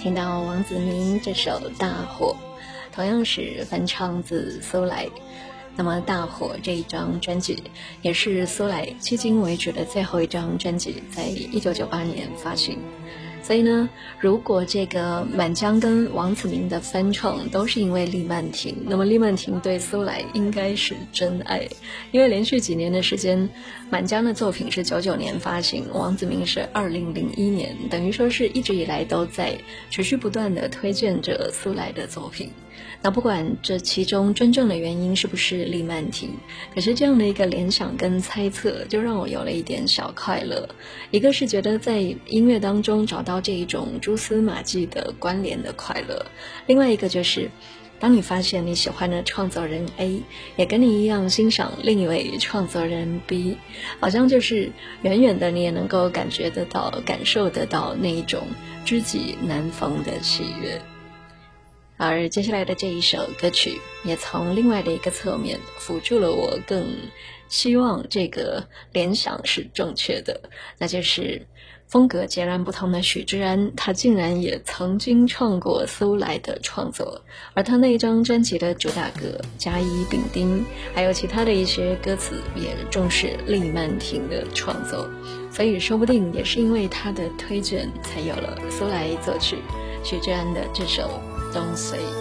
听到王子明这首《大火》，同样是翻唱自苏来。那么《大火》这一张专辑也是苏来迄今为止的最后一张专辑，在1998年发行。所以呢，如果这个满江跟王子明的翻唱都是因为厉曼婷，那么厉曼婷对苏来应该是真爱，因为连续几年的时间，满江的作品是99年发行，王子明是2001年，等于说是一直以来都在持续不断的推荐着苏来的作品。那不管这其中真正的原因是不是厉曼婷，可是这样的一个联想跟猜测就让我有了一点小快乐。一个是觉得在音乐当中找到这一种蛛丝马迹的关联的快乐，另外一个就是当你发现你喜欢的创作人 A 也跟你一样欣赏另一位创作人 B， 好像就是远远的你也能够感觉得到感受得到那一种知己难逢的喜悦。而接下来的这一首歌曲也从另外的一个侧面辅助了我更希望这个联想是正确的，那就是风格截然不同的许志安，他竟然也曾经唱过苏来的创作，而他那一张专辑的主打歌甲乙丙丁还有其他的一些歌词也正是厉曼婷的创作，所以说不定也是因为他的推荐才有了苏来作曲许志安的这首东随。